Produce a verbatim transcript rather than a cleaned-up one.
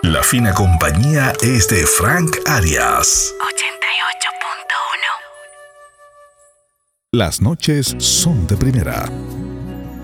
La fina compañía es de Frank Arias. ochenta y ocho punto uno. Las noches son de primera.